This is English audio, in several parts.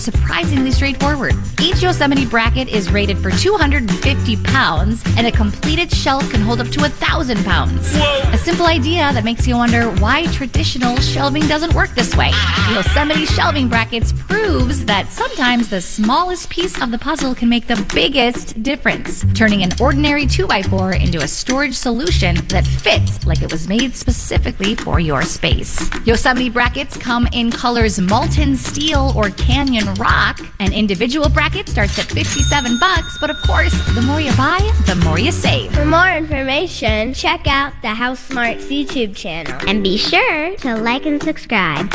surprisingly straightforward. Each Yosemite bracket is rated for 250 pounds, and a completed shelf can hold up to 1,000 pounds. Whoa. A simple idea that makes you wonder why traditional shelving doesn't work this way. Yosemite shelving brackets proves that sometimes the smallest piece of the puzzle can make the biggest difference, turning an ordinary 2x4 into a storage solution that fits like it was made specifically for your space. Yosemite brackets come in colors molten steel or canyon rock. An individual bracket starts at $57, but of course, the more you buy, the more you save. For more information, check out the House Smarts YouTube channel. And be sure to like and subscribe.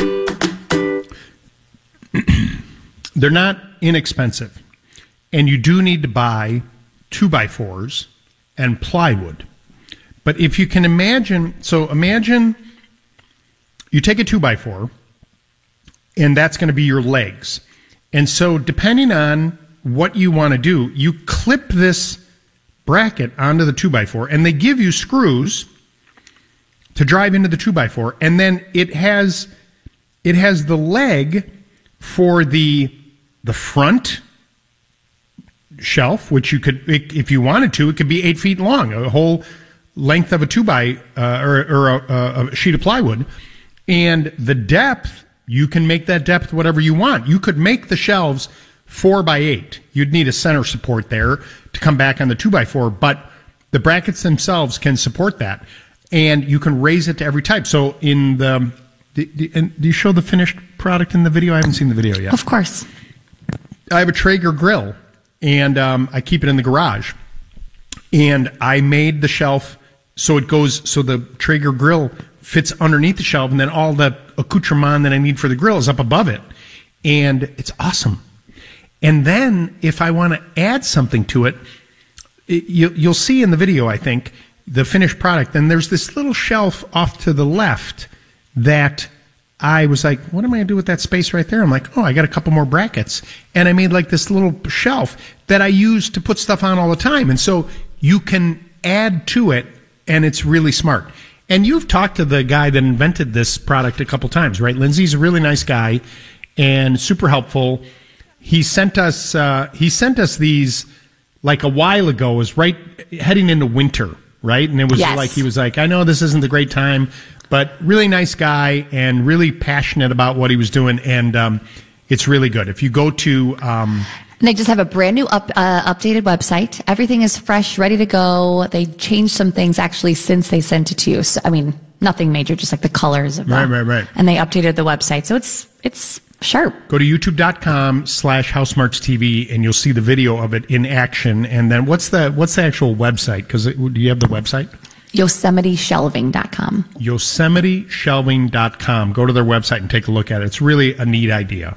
They're not inexpensive. And you do need to buy 2x4s and plywood. But if you can imagine you take a 2x4, and that's going to be your legs. And so depending on what you want to do, you clip this bracket onto the 2x4, and they give you screws to drive into the 2x4, and then it has the leg for the front shelf, which you could, if you wanted to, it could be 8 feet long, a whole length of a 2x or a sheet of plywood, and the depth, you can make that depth whatever you want. You could make the shelves 4x8. You'd need a center support there to come back on the 2x4, but the brackets themselves can support that, and you can raise it to every type. So in do you show the finished product in the video? I haven't seen the video yet. Of course. I have a Traeger grill, and I keep it in the garage. And I made the shelf so the Traeger grill fits underneath the shelf, and then all the accoutrement that I need for the grill is up above it. And it's awesome. And then if I want to add something to it, you'll see in the video, I think, the finished product. And there's this little shelf off to the left that I was like, what am I going to do with that space right there? I'm like, I got a couple more brackets. And I made like this little shelf that I use to put stuff on all the time. And so you can add to it, and it's really smart. And you've talked to the guy that invented this product a couple times, right? Lindsay's a really nice guy and super helpful. He sent us these like a while ago. It was right heading into winter, right? And it was like, he was like, I know this isn't the great time, but really nice guy and really passionate about what he was doing. And it's really good. If you go to... And they just have a brand new updated website. Everything is fresh, ready to go. They changed some things actually since they sent it to you. So, I mean, nothing major, just like the colors of them. Right. And they updated the website. So it's sharp. Go to youtube.com/HouseSmartsTV and you'll see the video of it in action. And then what's the actual website? Because do you have the website? YosemiteShelving.com. YosemiteShelving.com. Go to their website and take a look at it. It's really a neat idea.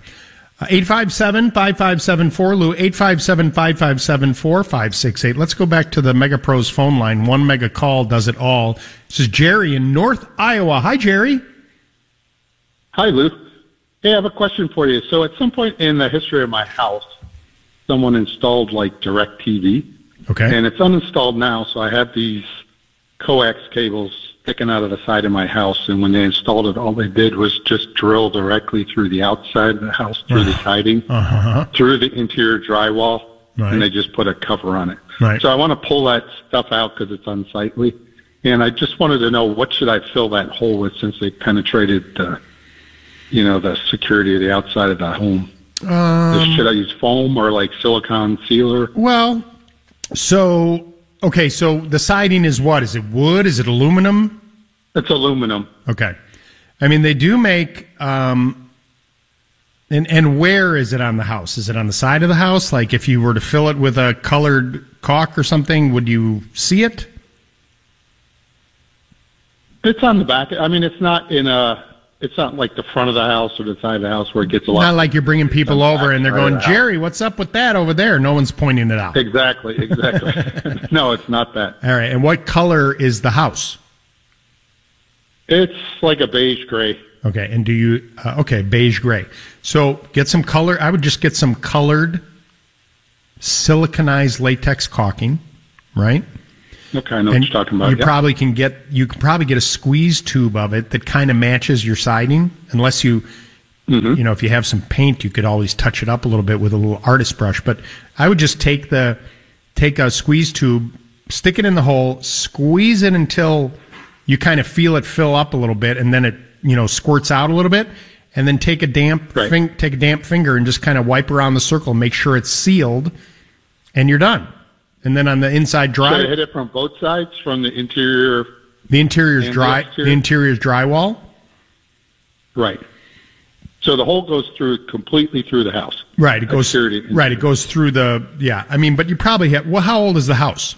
857-5574, Lou, 857-557-4568. Let's go back to the Mega Pros phone line. One mega call does it all. This is Jerry in North Iowa. Hi, Jerry. Hi, Lou. Hey, I have a question for you. So at some point in the history of my house, someone installed like DirecTV. Okay. And it's uninstalled now, so I have these coax cables sticking out of the side of my house, and when they installed it, all they did was just drill directly through the outside of the house, through the siding, through the interior drywall, and they just put a cover on it. Right. So I want to pull that stuff out because it's unsightly, and I just wanted to know what should I fill that hole with since they penetrated the security of the outside of the home. Should I use foam or like silicone sealer? Well, Okay, so the siding is what? Is it wood? Is it aluminum? It's aluminum. Okay. I mean, they do make, and where is it on the house? Is it on the side of the house? Like if you were to fill it with a colored caulk or something, would you see it? It's on the back. I mean, it's not like the front of the house or the side of the house where it gets a lot. Not like you're bringing people over and they're going, Jerry, what's up with that over there? No one's pointing it out. Exactly. No, it's not that. All right. And what color is the house? It's like a beige gray. Okay. And do you, beige gray. So get some color. I would just get some colored siliconized latex caulking, right? Okay, I know what you're talking about. You can probably get a squeeze tube of it that kind of matches your siding, unless you You know, if you have some paint, you could always touch it up a little bit with a little artist brush. But I would just take a squeeze tube, stick it in the hole, squeeze it until you kind of feel it fill up a little bit, and then it, you know, squirts out a little bit, and then take a damp finger and just kind of wipe around the circle, make sure it's sealed, and you're done. And then on the inside dry. Should I hit it from both sides, from the interior? The interior's dry. The interior's drywall. Right. So the hole goes completely through the house. Right. It goes. Right. It goes through the. Yeah. I mean, but you probably have. Well, how old is the house?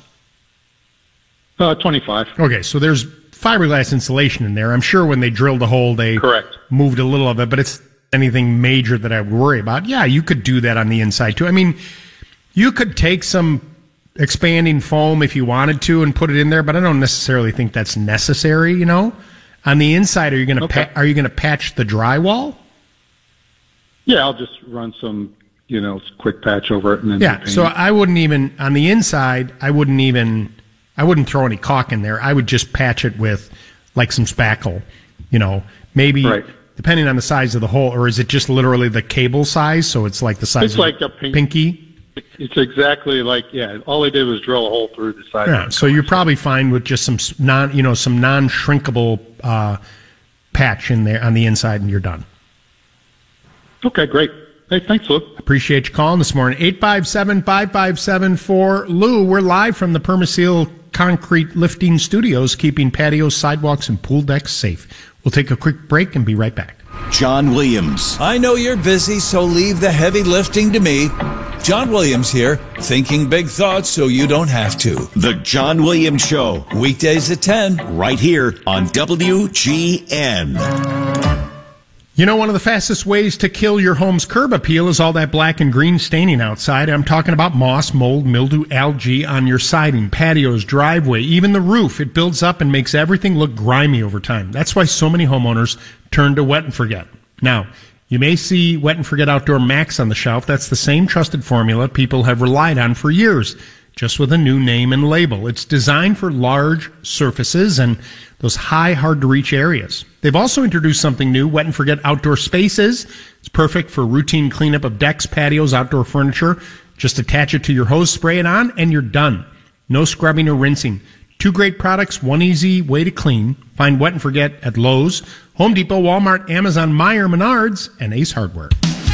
25. Okay, so there's fiberglass insulation in there. I'm sure when they drilled the hole, they moved a little of it, but it's anything major that I would worry about. Yeah, you could do that on the inside too. I mean, you could take some expanding foam if you wanted to and put it in there, but I don't necessarily think that's necessary. You know, on the inside, are you going to patch the drywall? Yeah, I'll just run some, you know, quick patch over it, and then yeah. So I wouldn't even on the inside. I wouldn't throw any caulk in there. I would just patch it with like some spackle, you know, maybe depending on the size of the hole, or is it just literally the cable size? So it's like the size of like a pinky. It's exactly like, all they did was drill a hole through the side. Yeah, so you're probably fine with just some non-shrinkable patch in there on the inside, and you're done. Okay, great. Hey, thanks, Lou. Appreciate you calling this morning. 857-5574-LOU. We're live from the Permaseal Concrete Lifting Studios, keeping patios, sidewalks, and pool decks safe. We'll take a quick break and be right back. John Williams. I know you're busy, so leave the heavy lifting to me. John Williams here, thinking big thoughts so you don't have to. The John Williams Show. Weekdays at 10. Right here on WGN. You know, one of the fastest ways to kill your home's curb appeal is all that black and green staining outside. I'm talking about moss, mold, mildew, algae on your siding, patios, driveway, even the roof. It builds up and makes everything look grimy over time. That's why so many homeowners turn to Wet and Forget. Now, you may see Wet and Forget Outdoor Max on the shelf. That's the same trusted formula people have relied on for years, just with a new name and label. It's designed for large surfaces and those high, hard-to-reach areas. They've also introduced something new, Wet and Forget Outdoor Spaces. It's perfect for routine cleanup of decks, patios, outdoor furniture. Just attach it to your hose, spray it on, and you're done. No scrubbing or rinsing. Two great products, one easy way to clean. Find Wet and Forget at Lowe's, Home Depot, Walmart, Amazon, Meijer, Menards, and Ace Hardware.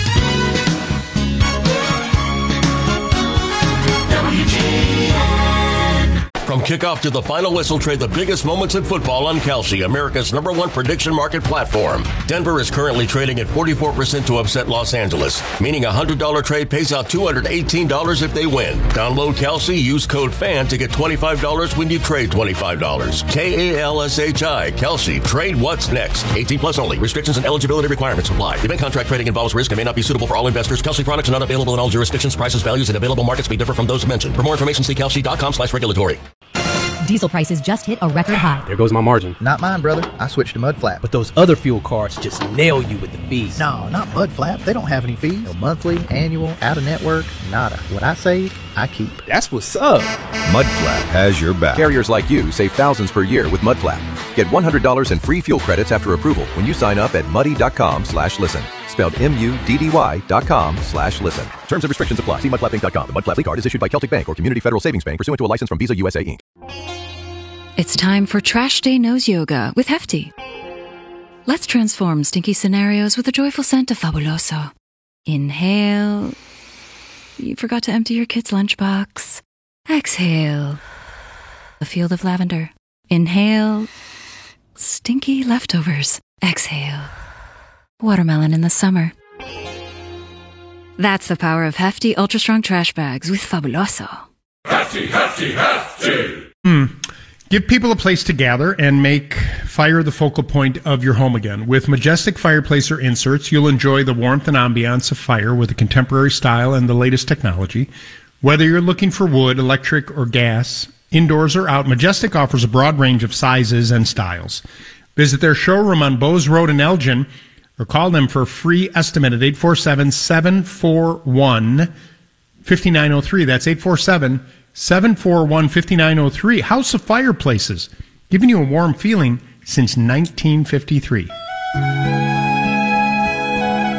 From kickoff to the final whistle, trade the biggest moments in football on Kalshi, America's #1 prediction market platform. Denver is currently trading at 44% to upset Los Angeles, meaning a $100 trade pays out $218 if they win. Download Kalshi, use code FAN to get $25 when you trade $25. Kalshi, Kalshi, trade what's next. 18 plus only. Restrictions and eligibility requirements apply. Event contract trading involves risk and may not be suitable for all investors. Kalshi products are not available in all jurisdictions. Prices, values, and available markets may differ from those mentioned. For more information, see kalshi.com/regulatory. Diesel prices just hit a record high. There goes my margin. Not mine, brother. I switched to Mudflap. But those other fuel cards just nail you with the fees. No, not Mudflap. They don't have any fees. No monthly, annual, out-of-network, nada. What I save, I keep. That's what's up. Mudflap has your back. Carriers like you save thousands per year with Mudflap. Get $100 in free fuel credits after approval when you sign up at muddy.com/listen. Spelled MUDDY.com/listen. Terms and restrictions apply. See mudflapinc.com. The Mudflap card is issued by Celtic Bank or Community Federal Savings Bank pursuant to a license from Visa USA Inc. It's time for Trash Day Nose Yoga with Hefty. Let's transform stinky scenarios with the joyful scent of Fabuloso. Inhale. You forgot to empty your kid's lunchbox. Exhale. A field of lavender. Inhale. Stinky leftovers. Exhale. Watermelon in the summer. That's the power of Hefty Ultra Strong Trash Bags with Fabuloso. Hefty, Hefty, Hefty! Give people a place to gather and make fire the focal point of your home again. With Majestic Fireplacer inserts, you'll enjoy the warmth and ambiance of fire with a contemporary style and the latest technology. Whether you're looking for wood, electric, or gas, indoors or out, Majestic offers a broad range of sizes and styles. Visit their showroom on Bowes Road in Elgin or call them for a free estimate at 847-741-5903. That's 847-741-5903. House of Fireplaces, giving you a warm feeling since 1953.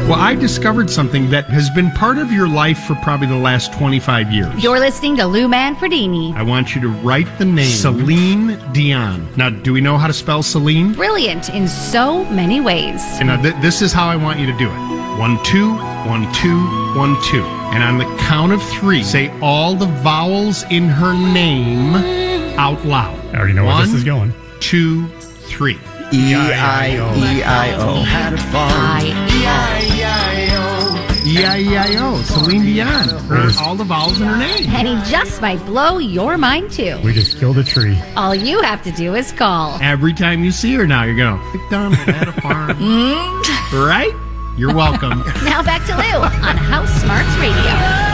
Well, I discovered something that has been part of your life for probably the last 25 years. You're listening to Lou Manfredini. I want you to write the name Celine Dion. Now, do we know how to spell Celine? Brilliant in so many ways. And this is how I want you to do it. 1, 2, 1, 2, 1, 2. And on the count of 3, say all the vowels in her name out loud. I already know where this is going. 1, 2, 3. E-I-E-I-O. Had a farm. E-I-E-I-O. Celine Dion. All the vowels in her name. And he just might blow your mind, too. We just killed a tree. All you have to do is call. Every time you see her now, you're going, McDonald had a farm. Right? You're welcome. Now back to Lou on House Smarts Radio.